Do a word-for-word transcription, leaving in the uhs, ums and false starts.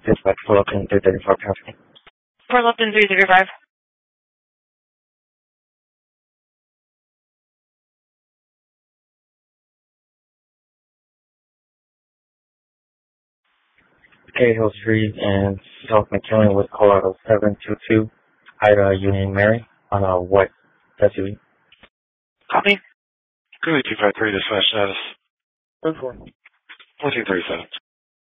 Dispatch for Lupton three thirty-five traffic. For Lupton three thirty-five. K Hill Street and South McKinley with call out of seven two two Ida Union Mary on a white S U V. Copy. Go ahead, two five three, dispatch status. Ten four. fourteen thirty-seven.